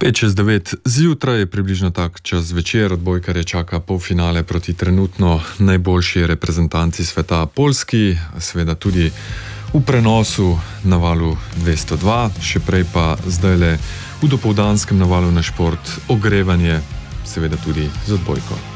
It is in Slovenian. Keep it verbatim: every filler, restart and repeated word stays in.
pet čez devet zjutraj, približno tak čas zvečer, odbojkarje čaka polfinale proti trenutno najboljši reprezentanci sveta Poljski, seveda tudi v prenosu na valu dvesto dva, še prej pa zdajle v dopoldanskem navalu na šport ogrevanje, seveda tudi z odbojko.